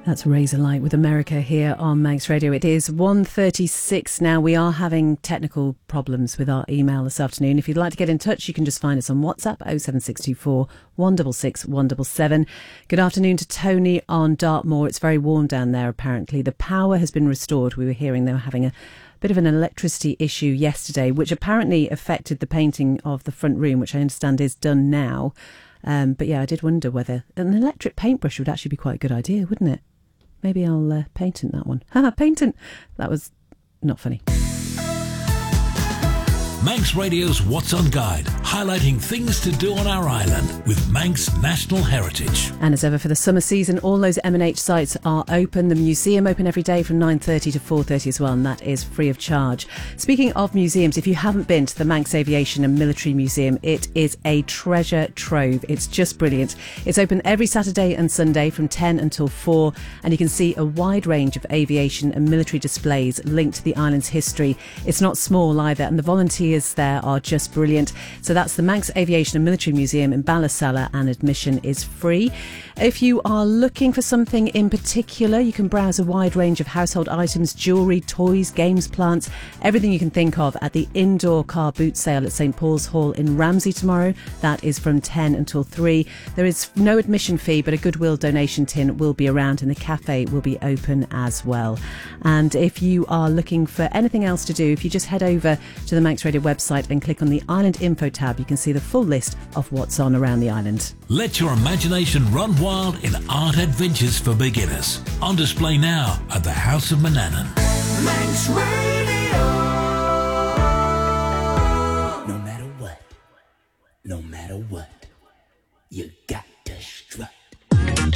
That's Razorlight with America here on Manx Radio. It is 1:36 now. We are having technical problems with our email this afternoon. If you'd like to get in touch, you can just find us on WhatsApp 07624 166 177. Good afternoon to Tony on Dartmoor. It's very warm down there apparently. The power has been restored. We were hearing they were having a bit of an electricity issue yesterday, which apparently affected the painting of the front room, which I understand is done now. But yeah, I did wonder whether an electric paintbrush would actually be quite a good idea, wouldn't it? Maybe I'll patent that one. Haha, patent! That was not funny. Manx Radio's What's On Guide, highlighting things to do on our island with Manx National Heritage. And as ever for the summer season, all those M&H sites are open. The museum open every day from 9:30 to 4:30 as well, and that is free of charge. Speaking of museums, if you haven't been to the Manx Aviation and Military Museum, it is a treasure trove. It's just brilliant. It's open every Saturday and Sunday from 10 until 4, and you can see a wide range of aviation and military displays linked to the island's history. It's not small either, and the volunteers there are just brilliant. So that's the Manx Aviation and Military Museum in Ballasalla, and admission is free. If you are looking for something in particular, you can browse a wide range of household items, jewellery, toys, games, plants, everything you can think of at the indoor car boot sale at St Paul's Hall in Ramsey tomorrow. That is from 10 until 3. There is no admission fee, but a Goodwill donation tin will be around, and the cafe will be open as well. And if you are looking for anything else to do, if you just head over to the Manx Radio website and click on the Island Info tab, you can see the full list of what's on around the island. Let your imagination run wild in art adventures for beginners. On display now at the House of Manannan. Manx Radio.